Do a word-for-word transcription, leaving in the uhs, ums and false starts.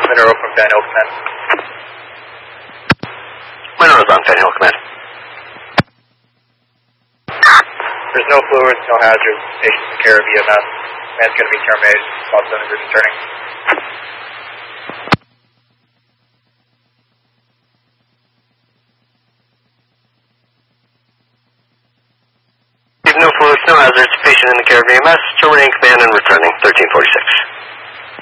Monroe from Van Hill Command. Monroe's on Van Hill Command. There's no fluids, no hazards. Patient's in care of E M S. Man's going to be terminated. Spot zone is returning. No fluids, no hazards. Patient in the care of E M S. Terminating command and returning. thirteen forty-six.